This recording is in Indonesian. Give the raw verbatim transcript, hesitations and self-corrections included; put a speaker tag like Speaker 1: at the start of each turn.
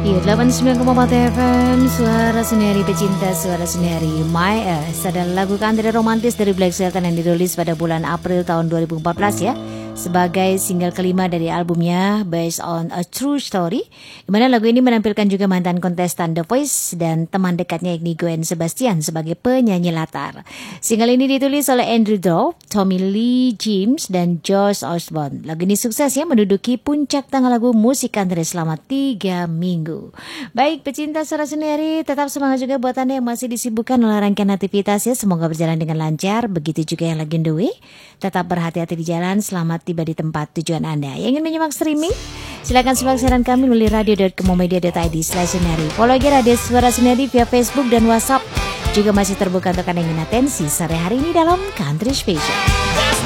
Speaker 1: Iya, delapan puluh sembilan koma empat F M, suara sendiri pecinta suara sendiri. My Earth adalah lagu country romantis dari Black Shelton yang dirilis pada bulan April tahun dua ribu empat belas ya, sebagai single kelima dari albumnya Based on a True Story, di mana lagu ini menampilkan juga mantan kontestan The Voice dan teman dekatnya yakni Gwen Sebastian sebagai penyanyi latar. Single ini ditulis oleh Andrew Dove, Tommy Lee James, dan Josh Osborne. Lagu ini sukses ya, menduduki puncak tangga lagu musik country selama tiga minggu. Baik, pecinta suara sendiri, tetap semangat juga buat Anda yang masih disibukkan oleh rangkaian aktivitas ya. Semoga berjalan dengan lancar. Begitu juga yang lagi on the way, tetap berhati-hati di jalan. Selamat tiba di tempat tujuan Anda. Yang ingin menyimak streaming, silakan simak siaran kami melalui radio dot kemomedia dot i d slash senari. Follow lagi Radio Suara Senari via Facebook dan WhatsApp. Juga masih terbuka untuk Anda yang ingin atensi sore hari ini dalam Country Special.